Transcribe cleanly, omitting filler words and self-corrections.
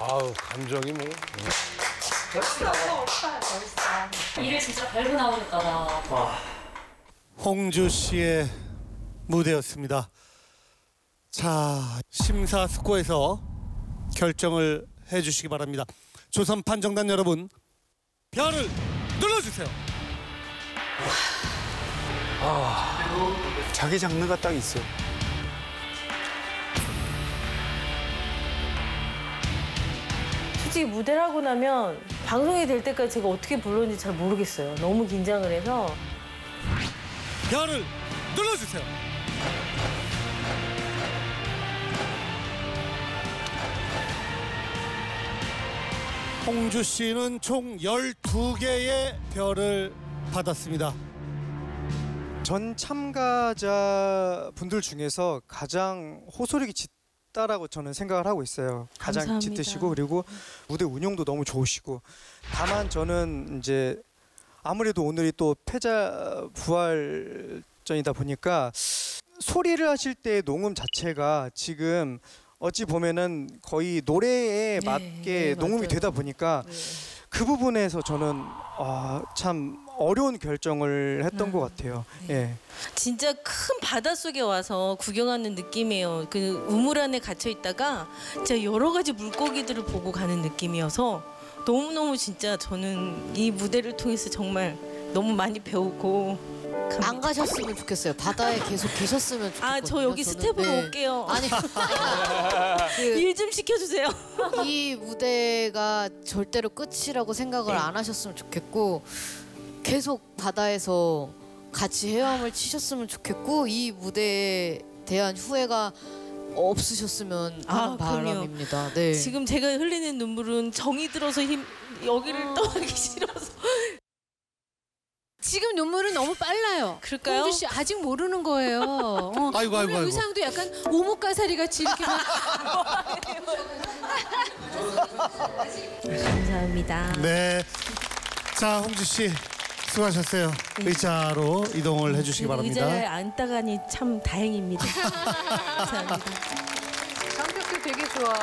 아우 감정이 뭐. 일을 진짜 밟고 나오니까 나. 홍주 씨의 무대였습니다. 자, 심사숙고해서 결정을 해주시기 바랍니다. 조선 판정단 여러분, 별을 눌러주세요. 자기 장르가 딱 있어. 솔직히 무대를 하고 나면 방송이 될 때까지 제가 어떻게 불렀는지 잘 모르겠어요. 너무 긴장을 해서. 별을 눌러주세요. 홍주 씨는 총 12개의 별을 받았습니다. 전 참가자 분들 중에서 가장 호소력이 짙다라고 저는 생각을 하고 있어요. 가장 감사합니다. 짙으시고 그리고 무대 운영도 너무 좋으시고 다만 저는 이제 아무래도 오늘이 또 패자 부활전이다 보니까 소리를 하실 때 녹음 자체가 지금 어찌 보면은 거의 노래에 맞게 녹음이 맞아요. 되다 보니까 그 부분에서 저는 참 어려운 결정을 했던 것 같아요. 예. 진짜 큰 바닷속에 와서 구경하는 느낌이에요. 그 우물 안에 갇혀 있다가 진짜 여러 가지 물고기들을 보고 가는 느낌이어서 너무너무 진짜 저는 이 무대를 통해서 정말 너무 많이 배우고 안 가셨으면 좋겠어요. 바다에 계속 계셨으면 좋겠거든요. 아, 저 여기 저는. 스텝으로 네. 올게요. 아니, 일 좀 시켜주세요. 이 무대가 절대로 끝이라고 생각을 안 하셨으면 좋겠고 계속 바다에서 같이 헤엄을 치셨으면 좋겠고 이 무대에 대한 후회가 없으셨으면 하는 그럼요. 바람입니다. 네. 지금 제가 흘리는 눈물은 정이 들어서 여기를 떠나기 싫어서. 지금 눈물은 너무 빨라요. 그럴까요? 홍주 씨 아직 모르는 거예요. 아이고, 오늘 아이고. 의상도 약간 오목가사리 같이 이렇게 막 감사합니다. 네. 자, 홍주 씨 수고하셨어요. 의자로 이동을 해주시기 바랍니다. 의자에 앉다가니 참 다행입니다. 감사합니다. 성격도 되게 좋아.